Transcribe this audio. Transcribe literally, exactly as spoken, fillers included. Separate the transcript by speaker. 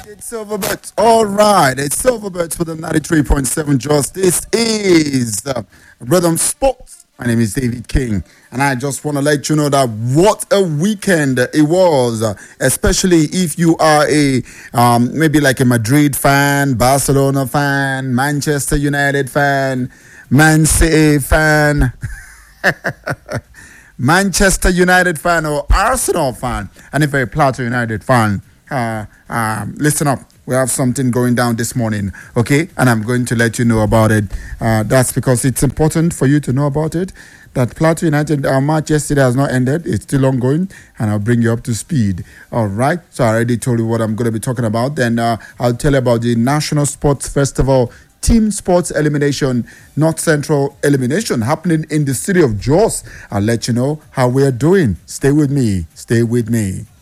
Speaker 1: It's Silverbirds. All right, it's Silverbirds with the ninety-three point seven Joss. This is uh, Rhythm Sports. My name is David King, and I just want to let you know that what a weekend it was, uh, especially if you are a um, maybe like a Madrid fan, Barcelona fan, Manchester United fan, Man City fan. Manchester United fan or Arsenal fan, and if you're a Plateau United fan, uh, um, listen up. We have something going down this morning, okay? And I'm going to let you know about it. Uh, that's because it's important for you to know about it. That Plateau United uh, match yesterday has not ended. It's still ongoing, and I'll bring you up to speed. All right? So I already told you what I'm going to be talking about. Then uh, I'll tell you about the National Sports Festival Team Sports Elimination, North Central Elimination happening in the city of Jos. I'll let you know how we're doing. Stay with me. Stay with me.